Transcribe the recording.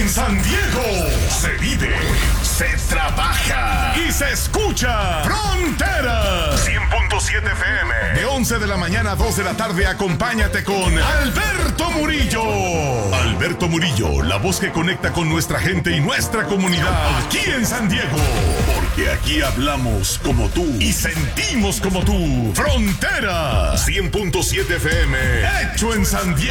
En San Diego se vive, se trabaja y se escucha Fronteras 100.7 FM. De 11 de la mañana a 2 de la tarde, acompáñate con Alberto Murillo. Alberto Murillo, la voz que conecta con nuestra gente y nuestra comunidad aquí en San Diego. Porque aquí hablamos como tú y sentimos como tú. Fronteras 100.7 FM, hecho en San Diego.